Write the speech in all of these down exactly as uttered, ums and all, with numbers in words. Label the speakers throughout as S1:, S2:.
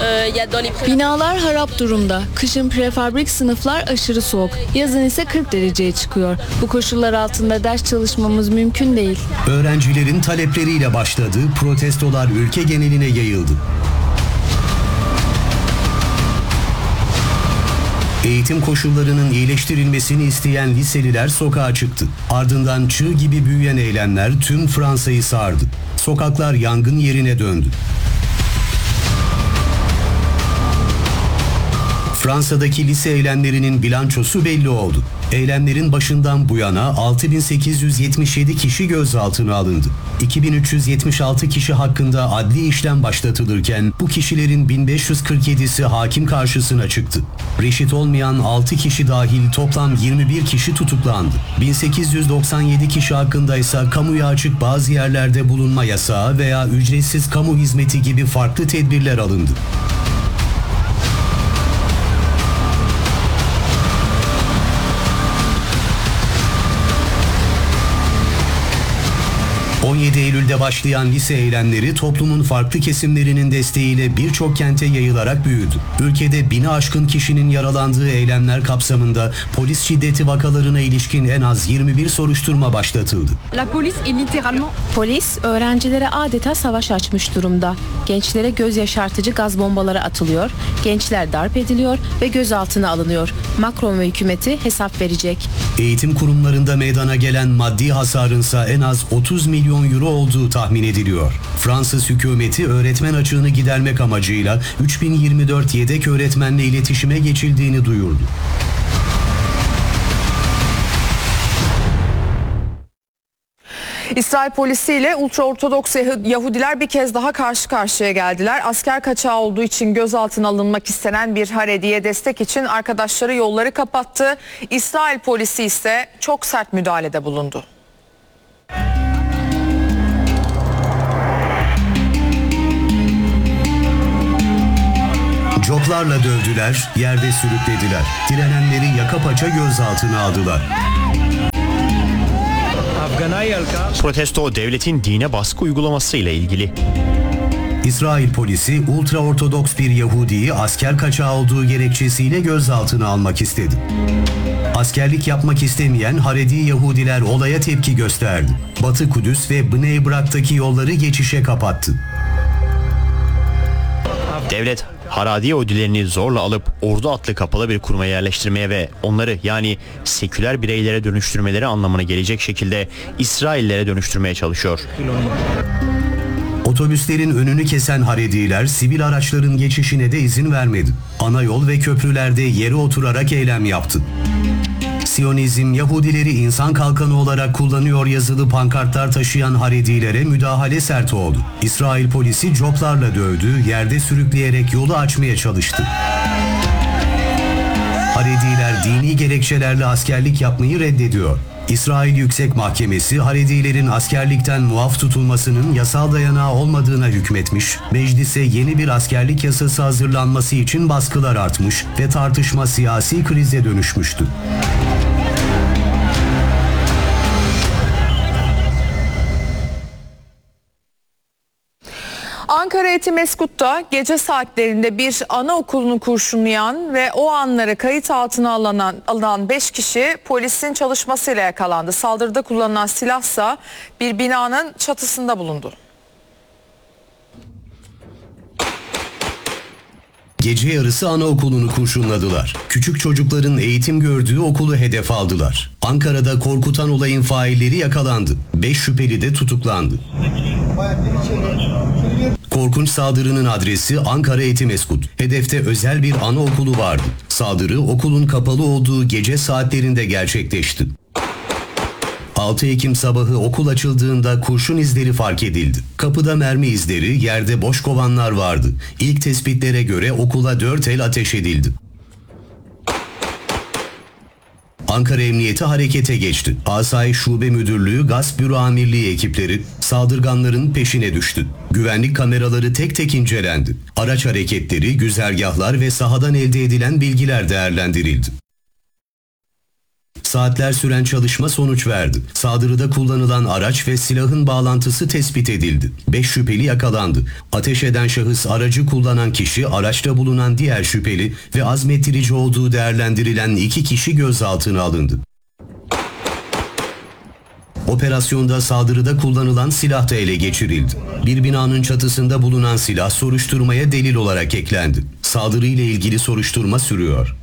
S1: Binalar harap durumda. Kışın prefabrik sınıflar aşırı soğuk. Yazın ise kırk dereceye çıkıyor. Bu koşullar altında ders çalışmamız mümkün değil.
S2: Öğrencilerin talepleriyle başladığı protestolar ülke geneline yayıldı. Eğitim koşullarının iyileştirilmesini isteyen liseliler sokağa çıktı. Ardından çığ gibi büyüyen eylemler tüm Fransa'yı sardı. Sokaklar yangın yerine döndü. Fransa'daki lise eylemlerinin bilançosu belli oldu. Eylemlerin başından bu yana altı bin sekiz yüz yetmiş yedi kişi gözaltına alındı. iki bin üç yüz yetmiş altı kişi hakkında adli işlem başlatılırken bu kişilerin bin beş yüz kırk yedisi hakim karşısına çıktı. Reşit olmayan altı kişi dahil toplam yirmi bir kişi tutuklandı. bin sekiz yüz doksan yedi kişi hakkında ise kamuya açık bazı yerlerde bulunma yasağı veya ücretsiz kamu hizmeti gibi farklı tedbirler alındı. on yedi Eylül'de başlayan lise eylemleri toplumun farklı kesimlerinin desteğiyle birçok kente yayılarak büyüdü. Ülkede bini aşkın kişinin yaralandığı eylemler kapsamında polis şiddeti vakalarına ilişkin en az yirmi bir soruşturma başlatıldı.
S3: Polis öğrencilere adeta savaş açmış durumda. Gençlere göz yaşartıcı gaz bombaları atılıyor, gençler darp ediliyor ve gözaltına alınıyor. Macron ve hükümeti hesap verecek.
S2: Eğitim kurumlarında meydana gelen maddi hasarınsa en az otuz milyon euro olduğu tahmin ediliyor. Fransız hükümeti öğretmen açığını gidermek amacıyla üç bin yirmi dört yedek öğretmenle iletişime geçildiğini duyurdu.
S4: İsrail polisiyle ultraortodoks Yahudiler bir kez daha karşı karşıya geldiler. Asker kaçağı olduğu için gözaltına alınmak istenen bir Haredi'ye destek için arkadaşları yolları kapattı. İsrail polisi ise çok sert müdahalede bulundu.
S2: Coplarla dövdüler, yerde sürüklediler. Direnenleri yaka paça gözaltına aldılar.
S5: Protesto devletin dine baskı uygulaması ile ilgili.
S2: İsrail polisi ultraortodoks bir Yahudi'yi asker kaçağı olduğu gerekçesiyle gözaltına almak istedi. Askerlik yapmak istemeyen Haredi Yahudiler olaya tepki gösterdi. Batı Kudüs ve Bnei Brak'taki yolları geçişe kapattı.
S5: Devlet Haredi Yahudilerini zorla alıp ordu adlı kapalı bir kuruma yerleştirmeye ve onları yani seküler bireylere dönüştürmeleri anlamına gelecek şekilde İsraillere dönüştürmeye çalışıyor.
S2: Otobüslerin önünü kesen Harediler sivil araçların geçişine de izin vermedi. Ana yol ve köprülerde yere oturarak eylem yaptı. Siyonizm Yahudileri insan kalkanı olarak kullanıyor yazılı pankartlar taşıyan Haredilere müdahale sert oldu. İsrail polisi coplarla dövdü, yerde sürükleyerek yolu açmaya çalıştı. Harediler dini gerekçelerle askerlik yapmayı reddediyor. İsrail Yüksek Mahkemesi Haredilerin askerlikten muaf tutulmasının yasal dayanağı olmadığına hükmetmiş, meclise yeni bir askerlik yasası hazırlanması için baskılar artmış ve tartışma siyasi krize dönüşmüştü.
S4: Ankara Etimeskut'ta gece saatlerinde bir anaokulunu kurşunlayan ve o anları kayıt altına alınan, alınan beş kişi polisin çalışmasıyla yakalandı. Saldırıda kullanılan silahsa bir binanın çatısında bulundu.
S2: Gece yarısı anaokulunu kurşunladılar. Küçük çocukların eğitim gördüğü okulu hedef aldılar. Ankara'da korkutan olayın failleri yakalandı. Beş şüpheli de tutuklandı. Korkunç saldırının adresi Ankara Etimeskut. Hedefte özel bir anaokulu vardı. Saldırı okulun kapalı olduğu gece saatlerinde gerçekleşti. altı Ekim sabahı okul açıldığında kurşun izleri fark edildi. Kapıda mermi izleri, yerde boş kovanlar vardı. İlk tespitlere göre okula dört el ateş edildi. Ankara Emniyeti harekete geçti. Asayiş Şube Müdürlüğü, Gasp Büro Amirliği ekipleri saldırganların peşine düştü. Güvenlik kameraları tek tek incelendi. Araç hareketleri, güzergahlar ve sahadan elde edilen bilgiler değerlendirildi. Saatler süren çalışma sonuç verdi. Saldırıda kullanılan araç ve silahın bağlantısı tespit edildi. beş şüpheli yakalandı. Ateş eden şahıs aracı kullanan kişi, araçta bulunan diğer şüpheli ve azmettirici olduğu değerlendirilen iki kişi gözaltına alındı. Operasyonda saldırıda kullanılan silah da ele geçirildi. Bir binanın çatısında bulunan silah soruşturmaya delil olarak eklendi. Saldırıyla ilgili soruşturma sürüyor.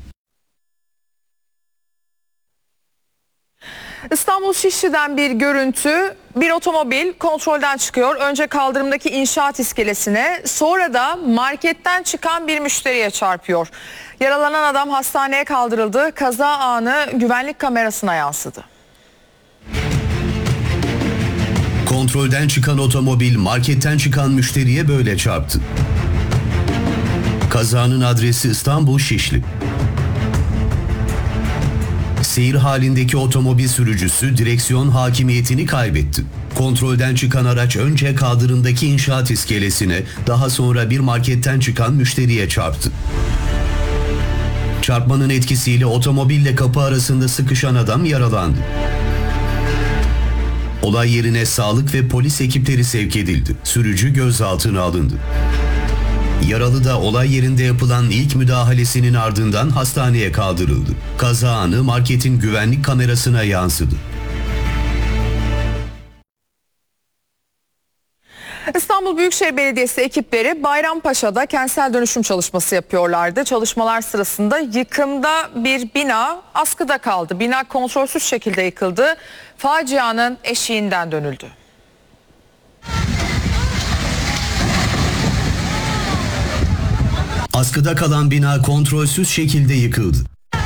S4: İstanbul Şişli'den bir görüntü. Bir otomobil kontrolden çıkıyor. Önce kaldırımdaki inşaat iskelesine, sonra da marketten çıkan bir müşteriye çarpıyor. Yaralanan adam hastaneye kaldırıldı. Kaza anı güvenlik kamerasına yansıdı.
S2: Kontrolden çıkan otomobil marketten çıkan müşteriye böyle çarptı. Kazanın adresi İstanbul Şişli. Seyir halindeki otomobil sürücüsü direksiyon hakimiyetini kaybetti. Kontrolden çıkan araç önce kaldırımdaki inşaat iskelesine, daha sonra bir marketten çıkan müşteriye çarptı. Çarpmanın etkisiyle otomobille kapı arasında sıkışan adam yaralandı. Olay yerine sağlık ve polis ekipleri sevk edildi. Sürücü gözaltına alındı. Yaralı da olay yerinde yapılan ilk müdahalesinin ardından hastaneye kaldırıldı. Kaza anı marketin güvenlik kamerasına yansıdı.
S4: İstanbul Büyükşehir Belediyesi ekipleri Bayrampaşa'da kentsel dönüşüm çalışması yapıyorlardı. Çalışmalar sırasında yıkımda bir bina askıda kaldı. Bina kontrolsüz şekilde yıkıldı. Facianın eşiğinden dönüldü.
S2: Askıda kalan bina kontrolsüz şekilde yıkıldı.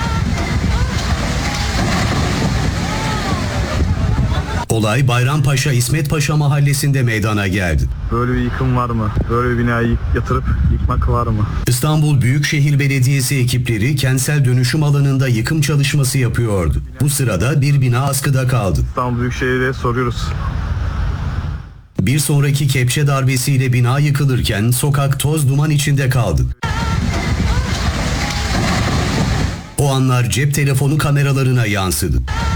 S2: Olay Bayrampaşa İsmetpaşa mahallesinde meydana geldi.
S6: Böyle bir yıkım var mı? Böyle bir binayı yatırıp yıkmak var mı?
S2: İstanbul Büyükşehir Belediyesi ekipleri kentsel dönüşüm alanında yıkım çalışması yapıyordu. Bu sırada bir bina askıda kaldı.
S6: İstanbul Büyükşehir'e soruyoruz.
S2: Bir sonraki kepçe darbesiyle bina yıkılırken sokak toz duman içinde kaldı. O anlar cep telefonu kameralarına yansıdı.